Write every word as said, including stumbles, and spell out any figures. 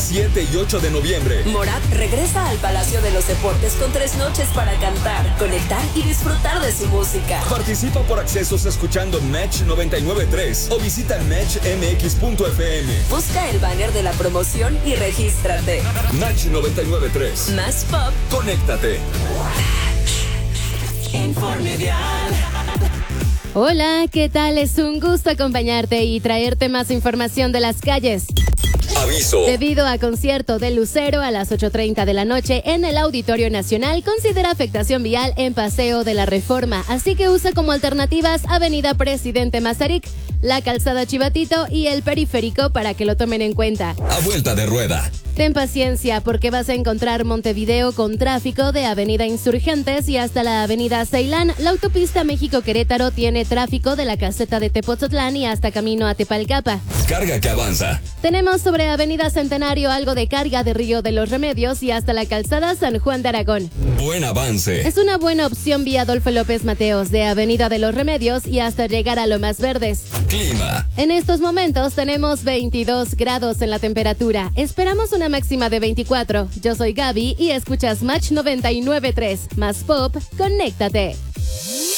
siete y ocho de noviembre. Morat regresa al Palacio de los Deportes con tres noches para cantar, conectar y disfrutar de su música. Participa por accesos escuchando Match noventa y nueve punto tres o visita match m x punto f m. Busca el banner de la promoción y regístrate. Match noventa y nueve punto tres. Más pop. Conéctate. Informedial. Hola, ¿qué tal? Es un gusto acompañarte y traerte más información de las calles. Aviso. Debido a concierto de Lucero a las ocho treinta de la noche en el Auditorio Nacional, considera afectación vial en Paseo de la Reforma, así que usa como alternativas Avenida Presidente Mazarik, la Calzada Chivatito y el Periférico para que lo tomen en cuenta. A vuelta de rueda. Ten paciencia porque vas a encontrar Montevideo con tráfico de Avenida Insurgentes y hasta la Avenida Ceilán. La autopista México-Querétaro tiene tráfico de la caseta de Tepoztlán y hasta camino a Tepalcapa. Carga que avanza. Tenemos sobre Avenida Centenario algo de carga de Río de los Remedios y hasta la calzada San Juan de Aragón. Buen avance. Es una buena opción vía Adolfo López Mateos de Avenida de los Remedios y hasta llegar a Lomas Verdes. Clima. En estos momentos tenemos veintidós grados en la temperatura. Esperamos una máxima de veinticuatro. Yo soy Gaby y escuchas Match noventa y nueve punto tres. Más pop, conéctate.